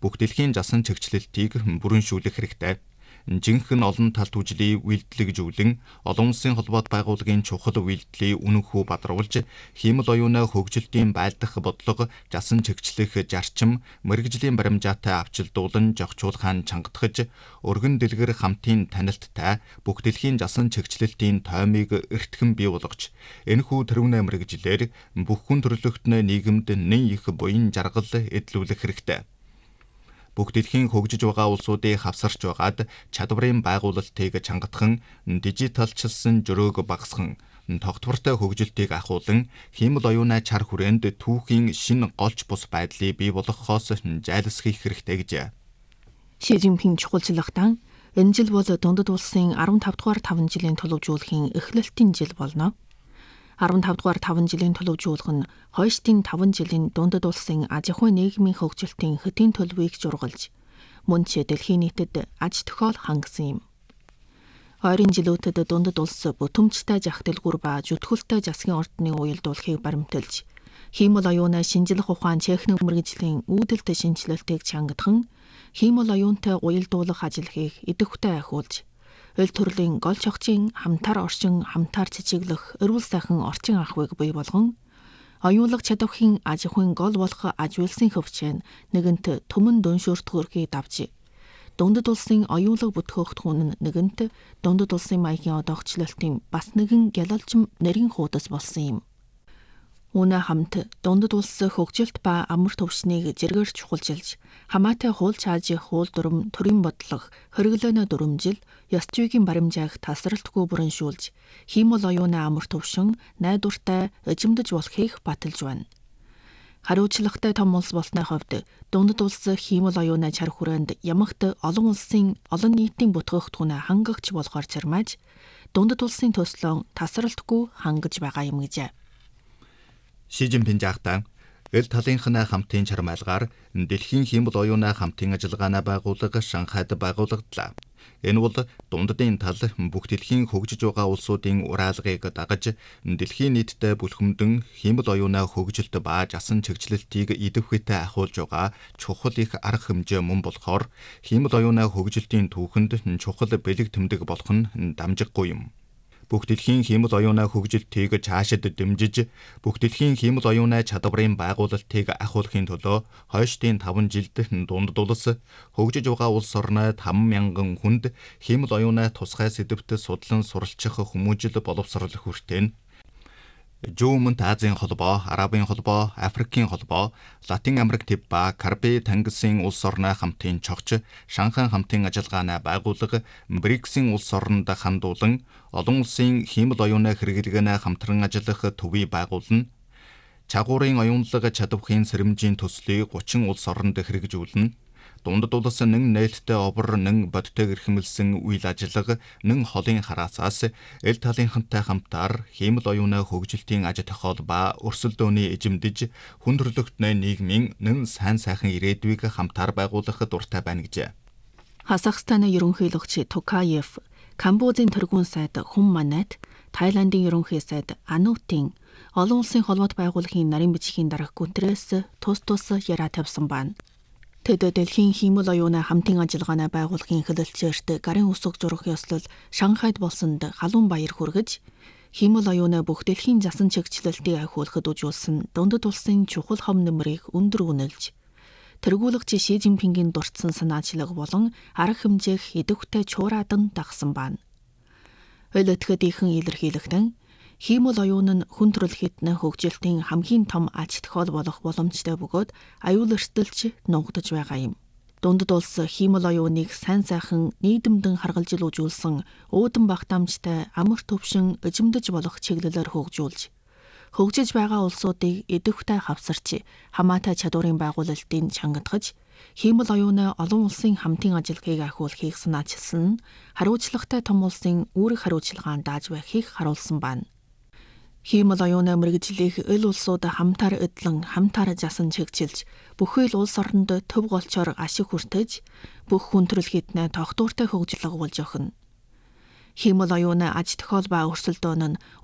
бүх дэлхийн засан чигчлэлтийг бүрэншүүлэх хэрэгтэй. Жинхэнэ олон талт үжлийг үйлдэлжүүлэн олон улсын холбоот байгууллагын чухал үйлдэлийг үнэнхүү бадруулж, хиймэл оюунаа хөгжилтийн байлдах бодлого, засан чигчлэх зарчим, мэргэжлийн баримжаатай авчилдуулан зохицуулахаа чангатгаж, өргөн дэлгэр хамтын танилттай бүх дэлхийн засан чигчлэлтийн тоймыг эртхэн бий болгож, энэхүү тэрүүнэ мэргэжлэр бүх хүн төрөлхтны нийгэмд нэн их буян жаргал эдлүүлэх хэрэгтэй. Бүх дэлхийн хөгжиж байгаа улсуудыг хавсарч байгаад чадварын байгуулалтыг чангатхан, дижиталчилсан жөрөөг багасхан, тогтвортой хөгжилтийг ахуулан, хиймэл оюунаа чар хүрээнд түүхийн шин голч бус байдлыг бий болгохоос зайлсхийх хэрэгтэй гэж. Ши Жинпинг чухалчлагтан энэ жил бол дундад улсын 15 дугаар 5 жилийн төлөвжүүлэхийн эхлэлтийн жил болно. 15 дугаар 5 жилийн төлөвжүүлэх нь хойштын 5 жилийн дундад улсын аж ахуйн нийгмийн хөгжилтийн хөтийн төлөвийг жургалж, мөн ч дэлхийн нийтэд аж тохиол хангасан юм. Ойрын жилүүтэд дундад улс бүтэмжтэй зах дэлгүүр ба зүтгүүлтэй засгийн ордны уялдуулахыг баримталж, хиймэл оюунаа шинжлэх ухаан техник мэргэжлийн үүдэлт шинжилэлтийг чангатхан, хиймэл оюунтай уялдуулах ажиллагааг идэвхтэй ахиулж, өл төрлийн гол чогчийн хамтар оршин хамтаар чичиглэх эрүүл сайхан орчин ахуйг бий болгон, оюунлаг чадвархийн аж ахуйн гол болох аж үйлсийн хөвчөнд нэгэнт түмэн дүншүүртгүүрхийг давж, дундад улсын оюунлаг бүтгэгдэхүүн нь нэгэнт дундад улсын маягийн одоогчлолтын бас нэгэн гялалжим нэрийн хуудас болсон юм. Үүнээ хамт дундад улс хөгжилт ба амар төвшнийг зэргээр чухалчилж, хамаатай хуул чаажийн хуул дүрм төрийн бодлого, хориглооноо дүрмжил, ёс зүйн баримжааг тасралтгүй бүрэншүүлж, хиймэл оюунаа амар төвшин, найдвартай эзэмдэж болохыг баталж байна. Хариуцлагатай том улс болсны хувьд дундад улс хиймэл оюунаа чар хүрээнд ямагт олон улсын олон нийтийн бүтгэгдэхүүнээ хангагч болохоор чармааж, дундад улсын төслөө тасралтгүй хангаж байгаа юм гэж. Ши Жинпинг жаахтан эл талынхны хамтын чармайлгаар дэлхийн хиймэл оюунаа хамтын ажиллагаанаа байгуулга Шанхайд байгуулагдлаа. Энэ бол дундадын тал бүх дэлхийн хөгжиж байгаа улсуудын ураалгыг дагаж, дэлхийн нийтэд бүлхэмдэн хиймэл оюунаа хөгжилт ба засан чигчлэлтийг идэвхтэй ахиулж байгаа чухал их арга хэмжээ мөн болохоор, хиймэл оюунаа хөгжилтийн түүхэнд чухал бэлэг тэмдэг болох нь дамжиггүй юм. Бүх дэлхийн хиймэл оюунаа хөгжилтийг цаашид дэмжиж, бүх дэлхийн хиймэл оюунаа чадварын байгуулалтыг ахиулахын төлөө хойштын 5 жилд дундад улс хөгжиж байгаа улс орноо 5,000 хүнд хиймэл оюунаа тусгай сэдвт судлан суралцах хүмүүжил боловсруулах хүртээн Зүүн Азийн холбоо, Арабын холбоо, Африкийн холбоо, Латин Америк төв ба Карибын тангисын улс орны хамтын чогч, Шанхай хамтын ажиллагаанаа байгуулга, БРИКС-ийн улс оронд хандуулан олон улсын хиймэл оюунаа хэрэглэгэнэ хамтран ажиллах төвийг байгуулна. Чагуурын оюунлаг чадвархийн сэрэмжийн төслийг 30 улс оронд хэрэгжүүлнэ. Дундад улс нэн нээлттэй обор нэн бодтой эрхэмлсэн үйл ажиллагаа нэн холын хараасаас эл талынхантай хамтаар хиймэл оюунаа хөгжилтийн аж тохиол ба өрсөлдөөний эзэмдэж хүн төрөлхтны нийгмийн нэн сайн сайхан ирээдүйг хамтаар байгуулах дуртай байна гэж. Казахстаны ерөнхийлөгч Токаев, Камбожийн тэргүүн сайд Хүн Манайт, Тайландын ерөнхий сайд Анутын олон улсын холбоот байгууллагын нарийн бичгийн дарга Гүнтерээс тус яриа тавьсан байна. Тэд дэлхийн хиймэл оюунаа хамтын ажиллагаанаа байгуулахын хэлэлцээрт гарын үсэг зурах ёслол Шанхайд болсонд халуун баяр хүргэж, хиймэл оюунаа бүх дэлхийн засан чигчлэлтийг ахиулахад үжүүлсэн дундад улсын чухал хом нэмрийг өндөр үнэлж, тэргүүлэгч Ши Жинпингийн дурдсан санаачлаг болон арга хэмжээх идэвхтэй чуураадан дагсан байна. Ойл өтгөдийнхэн илэрхийлэгдэн хиймэл оюун нь хүн төрөлхтний хөгжилтийн хамгийн том аж тохиол болох боломжтой бөгөөд аюул эрсдэлж нугдаж байгаа юм. Дундад улс хиймэл оюуныг сайн сайхан нийгэмдэн харгалзал үзүүлсэн уудан багтаамжтай амар төвшин эзэмдэж болох чиглэлээр хөгжиж байгаа улсуудыг идэвхтэй хавсарч хамаатай чадварын байгуулалтын чангатгаж, хиймэл оюунаа олон улсын хамтын ажиллагааг ахиулахыг санаачилсан нь хариуцлагатай том улсын үүрэг хариуцлагаан дааж байхыг харуулсан байна. Хиймэл оюунаа мэргэжлэх эл улсууд хамтаар эдлэн хамтаар засан чигчилж, бүхэл улс оронд төв голчоор ашиг хүртэж, бүх хүн төрөлхтний тогтвортой хөгжил агуулж өгнө. Хиймэл оюунаа аж тохиол ба өрсөлдөөн нь